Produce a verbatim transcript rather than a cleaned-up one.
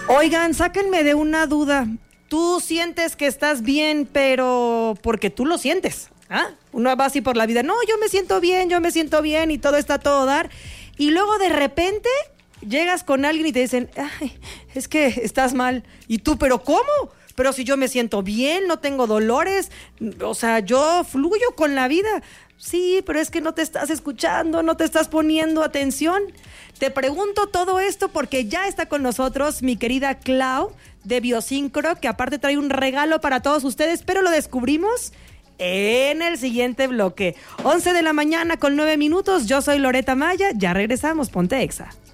Oigan, sáquenme de una duda. Tú sientes que estás bien, pero porque tú lo sientes. ¿Ah? Uno va así por la vida. No, yo me siento bien, yo me siento bien y todo está a todo dar. Y luego de repente llegas con alguien y te dicen, ay, es que estás mal. Y tú, ¿pero cómo? Pero si yo me siento bien, no tengo dolores, o sea, yo fluyo con la vida. Sí, pero es que no te estás escuchando, no te estás poniendo atención. Te pregunto todo esto porque ya está con nosotros mi querida Clau de Biosincro, que aparte trae un regalo para todos ustedes, pero lo descubrimos en el siguiente bloque. once de la mañana con nueve minutos, yo soy Loreta Maya, ya regresamos, ponte Exa.